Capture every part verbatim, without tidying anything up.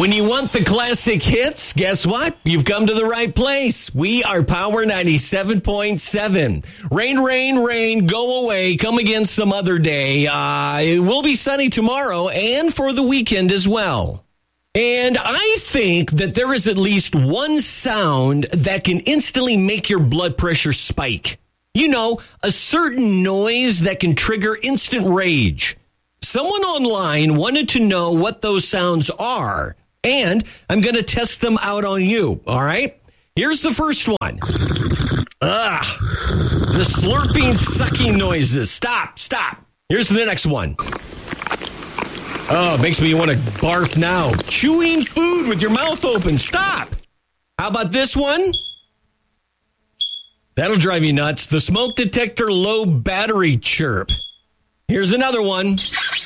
When you want the classic hits, guess what? You've come to the right place. We are Power ninety-seven point seven. Rain, rain, rain, go away. Come again some other day. Uh, it will be sunny tomorrow and for the weekend as well. And I think that there is at least one sound that can instantly make your blood pressure spike. You know, a certain noise that can trigger instant rage. Someone online wanted to know what those sounds are, and I'm going to test them out on you, all right? Here's the first one. Ugh. The slurping, sucking noises. Stop, stop. Here's the next one. Oh, it makes me want to barf now. Chewing food with your mouth open. Stop. How about this one? That'll drive you nuts. The smoke detector low battery chirp. Here's another one.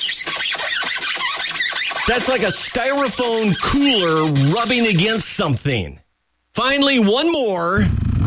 That's like a styrofoam cooler rubbing against something. Finally, one more.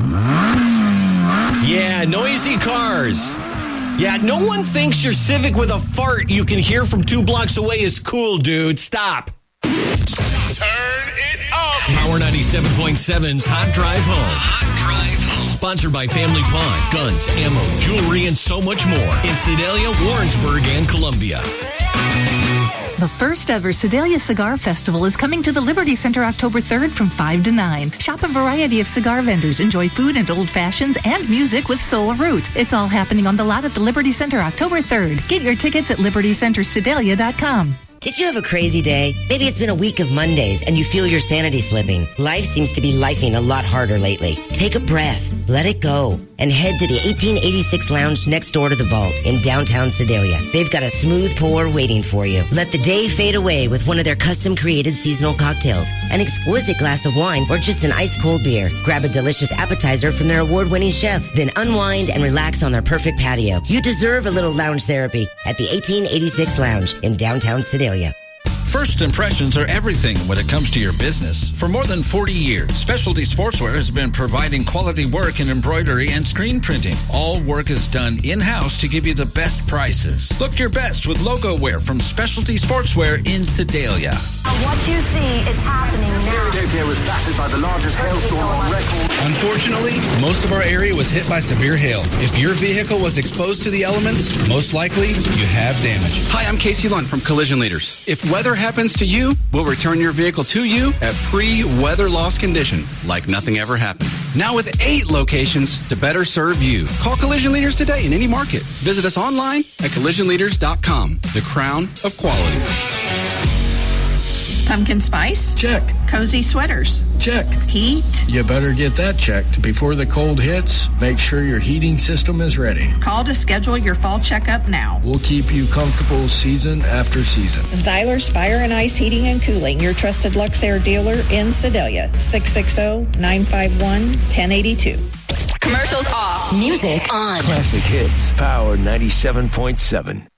Yeah, noisy cars. Yeah, no one thinks your Civic with a fart you can hear from two blocks away is cool, dude. Stop. Turn it up. Power ninety-seven point seven's Hot Drive Home. Hot Drive Home. Sponsored by Family Pawn, guns, ammo, jewelry, and so much more. In Sedalia, Warrensburg, and Columbia. The first ever Sedalia Cigar Festival is coming to the Liberty Center October third from five to nine. Shop a variety of cigar vendors, enjoy food and old fashions, and music with Soul Root. It's all happening on the lot at the Liberty Center October third. Get your tickets at liberty center sedalia dot com. Did you have a crazy day? Maybe it's been a week of Mondays and you feel your sanity slipping. Life seems to be lifing a lot harder lately. Take a breath, let it go, and head to the eighteen eighty-six Lounge next door to the Vault in downtown Sedalia. They've got a smooth pour waiting for you. Let the day fade away with one of their custom-created seasonal cocktails, an exquisite glass of wine, or just an ice-cold beer. Grab a delicious appetizer from their award-winning chef, then unwind and relax on their perfect patio. You deserve a little lounge therapy at the eighteen eighty-six Lounge in downtown Sedalia. First impressions are everything when it comes to your business. For more than forty years, Specialty Sportswear has been providing quality work in embroidery and screen printing. All work is done in-house to give you the best prices. Look your best with logo wear from Specialty Sportswear in Sedalia. What you see is happening now. Philadelphia was battered by the largest hailstorm on record. Unfortunately, most of our area was hit by severe hail. If your vehicle was exposed to the elements, most likely you have damage. Hi, I'm Casey Lund from Collision Leaders. If weather happens to you, we'll return your vehicle to you at pre-weather loss condition, like nothing ever happened. Now with eight locations to better serve you. Call Collision Leaders today in any market. Visit us online at collision leaders dot com. The crown of quality. Pumpkin spice? Check. Cozy sweaters? Check. Heat? You better get that checked. Before the cold hits, make sure your heating system is ready. Call to schedule your fall checkup now. We'll keep you comfortable season after season. Zyler's Fire and Ice Heating and Cooling, your trusted Luxair dealer in Sedalia. six six zero, nine five one, one zero eight two. Commercials off. Music on. Classic hits. Power ninety-seven point seven.